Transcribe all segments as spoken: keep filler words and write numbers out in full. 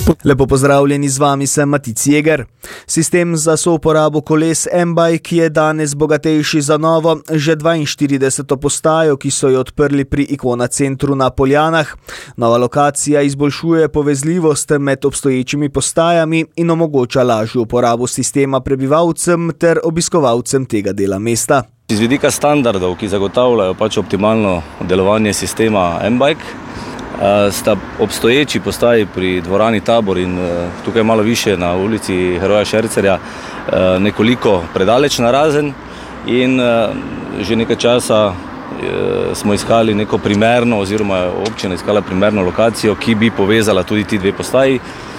Lepo pozdravljeni, z vami sem Matic Jeger. Sistem za souporabo koles M-Bike je danes bogatejši za novo, že dvainštirideseto postajo, ki so jo odprli pri Ikona centru na Poljanah. Nova lokacija izboljšuje povezljivost med obstoječimi postajami in omogoča lažjo uporabo sistema prebivalcem ter obiskovalcem tega dela mesta. Z vidika standardov, ki zagotavljajo pač optimalno delovanje sistema M-Bike, sta obstoječi postaji pri dvorani Tabor in tukaj malo više na ulici Heroja Šercerja nekoliko predaleč narazen in že nekaj časa smo iskali neko primerno oziroma občina iskala primerno lokacijo, ki bi povezala tudi ti dve postaji.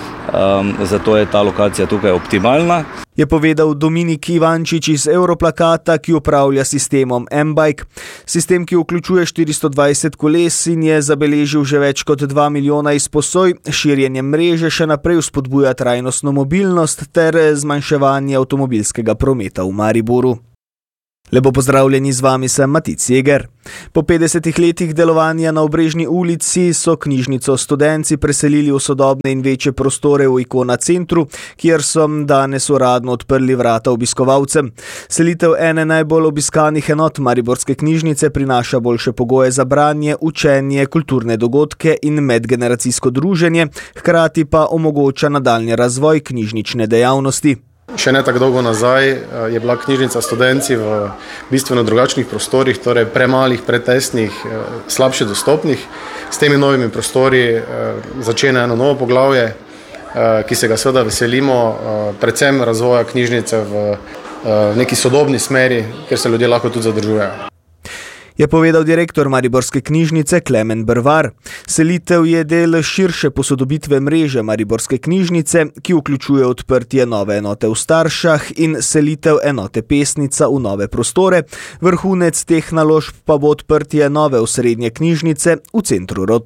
Um, zato je ta lokacija tukaj optimalna. Je povedal Dominik Ivančič iz Europlakata, ki upravlja sistemom M-Bike. Sistem, ki vključuje štiristo dvajset koles in je zabeležil že več kot dva milijona izposoj, širjenje mreže še naprej vzpodbuja trajnostno mobilnost ter zmanjševanje avtomobilskega prometa v Mariboru. Lepo pozdravljeni, z vami sem Matic Jeger. Po petdesetih letih delovanja na Obrežni ulici so knjižnico Studenci preselili v sodobne in večje prostore v Ikona centru, kjer so danes uradno odprli vrata obiskovalcem. Selitev ene najbolj obiskanih enot mariborske knjižnice prinaša boljše pogoje za branje, učenje, kulturne dogodke in medgeneracijsko druženje, hkrati pa omogoča nadaljnji razvoj knjižnične dejavnosti. Še ne tako dolgo nazaj je bila knjižnica Studenci v bistveno drugačnih prostorih, torej premalih, pretesnih, slabše dostopnih. S temi novimi prostori začne eno novo poglavje, ki se ga seveda veselimo, predvsem razvoja knjižnice v neki sodobni smeri, kjer se ljudje lahko tudi zadržujejo. Je povedal direktor Mariborske knjižnice Klemen Brvar. Selitev je del širše posodobitve mreže Mariborske knjižnice, ki vključuje odprtje nove enote v Staršah in selitev enote Pesnica v nove prostore. Vrhunec teh naložb pa bo odprtje nove osrednje knjižnice v centru Rotonde.